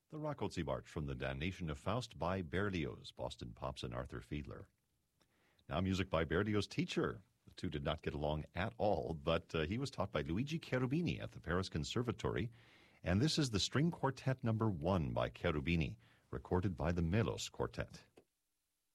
The Rákóczi March from the Damnation of Faust by Berlioz, Boston Pops and Arthur Fiedler. Now music by Berlioz's teacher. The two did not get along at all, but he was taught by Luigi Cherubini at the Paris Conservatory, and this is the String Quartet No. 1 by Cherubini, recorded by the Melos Quartet.